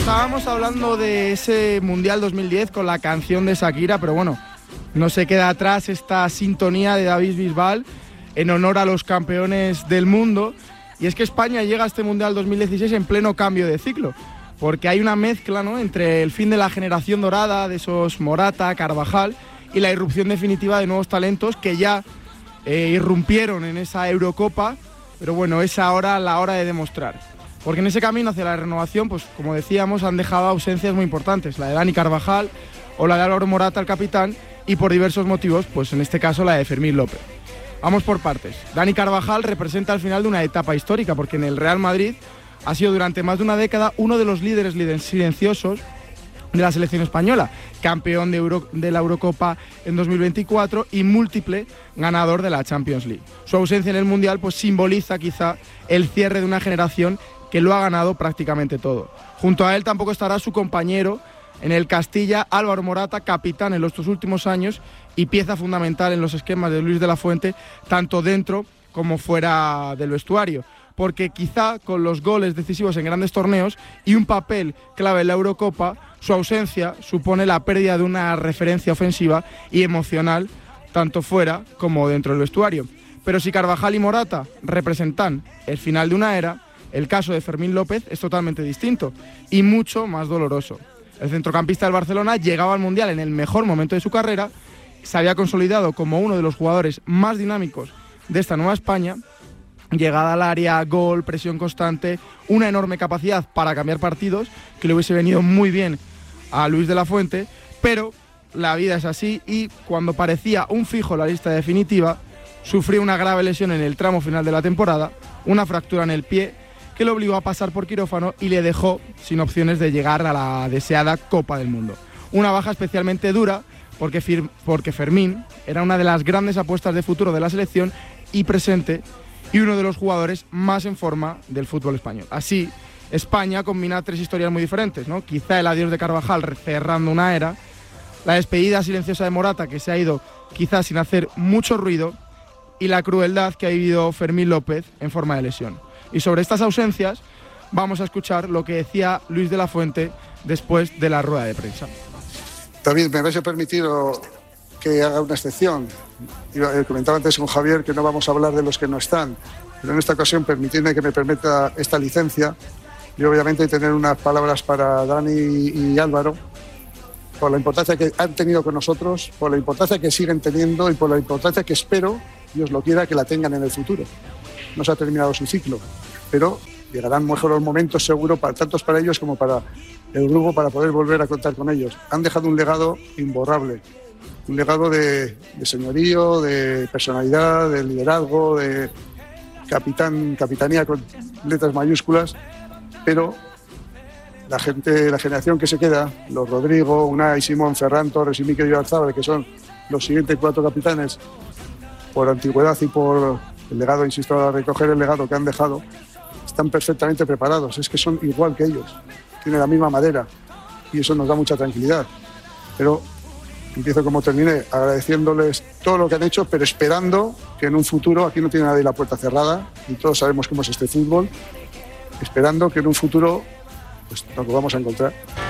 empezábamos hablando de ese Mundial 2010 con la canción de Shakira, pero bueno, no se queda atrás esta sintonía de David Bisbal en honor a los campeones del mundo. Y es que España llega a este Mundial 2016 en pleno cambio de ciclo, porque hay una mezcla, ¿no?, entre el fin de la generación dorada de esos Morata, Carvajal, y la irrupción definitiva de nuevos talentos que ya irrumpieron en esa Eurocopa, pero bueno, es ahora la hora de demostrar. Porque en ese camino hacia la renovación, pues como decíamos, han dejado ausencias muy importantes, la de Dani Carvajal o la de Álvaro Morata, el capitán, y por diversos motivos, pues en este caso la de Fermín López. Vamos por partes. Dani Carvajal representa el final de una etapa histórica, porque en el Real Madrid ha sido durante más de una década uno de los líderes silenciosos de la selección española, campeón de la Eurocopa en 2024 y múltiple ganador de la Champions League. Su ausencia en el Mundial pues simboliza quizá el cierre de una generación que lo ha ganado prácticamente todo. Junto a él tampoco estará su compañero en el Castilla, Álvaro Morata, capitán en los 2 últimos años y pieza fundamental en los esquemas de Luis de la Fuente, tanto dentro como fuera del vestuario. Porque quizá con los goles decisivos en grandes torneos y un papel clave en la Eurocopa, su ausencia supone la pérdida de una referencia ofensiva y emocional, tanto fuera como dentro del vestuario. Pero si Carvajal y Morata representan el final de una era, el caso de Fermín López es totalmente distinto y mucho más doloroso. El centrocampista del Barcelona llegaba al Mundial en el mejor momento de su carrera, se había consolidado como uno de los jugadores más dinámicos de esta nueva España, llegada al área, gol, presión constante, una enorme capacidad para cambiar partidos, que le hubiese venido muy bien a Luis de la Fuente, pero la vida es así y cuando parecía un fijo en la lista definitiva, sufrió una grave lesión en el tramo final de la temporada, una fractura en el pie que le obligó a pasar por quirófano y le dejó sin opciones de llegar a la deseada Copa del Mundo. Una baja especialmente dura porque Fermín era una de las grandes apuestas de futuro de la selección y presente y uno de los jugadores más en forma del fútbol español. Así, España combina 3 historias muy diferentes, ¿no? Quizá el adiós de Carvajal cerrando una era, la despedida silenciosa de Morata, que se ha ido quizás sin hacer mucho ruido, y la crueldad que ha vivido Fermín López en forma de lesión. Y sobre estas ausencias vamos a escuchar lo que decía Luis de la Fuente después de la rueda de prensa. David, me habéis permitido que haga una excepción. Comentaba antes con Javier que no vamos a hablar de los que no están, pero en esta ocasión permitidme que me permita esta licencia y obviamente tener unas palabras para Dani y Álvaro por la importancia que han tenido con nosotros, por la importancia que siguen teniendo y por la importancia que espero, Dios lo quiera, que la tengan en el futuro. No se ha terminado su ciclo, pero llegarán mejores momentos seguro, tanto para ellos como para el grupo, para poder volver a contar con ellos. Han dejado un legado imborrable, un legado de señorío, de personalidad, de liderazgo, de capitanía con letras mayúsculas, pero la generación que se queda, los Rodrigo, Unai, Simón, Ferran Torres y Mikel Oyarzabal, que son los siguientes 4 capitanes, por antigüedad y por el legado, insisto, a recoger el legado que han dejado, están perfectamente preparados. Es que son igual que ellos, tienen la misma madera y eso nos da mucha tranquilidad. Pero empiezo como terminé, agradeciéndoles todo lo que han hecho, pero esperando que en un futuro, aquí no tiene nadie la puerta cerrada y todos sabemos cómo es este fútbol, esperando que en un futuro pues, nos lo vamos a encontrar.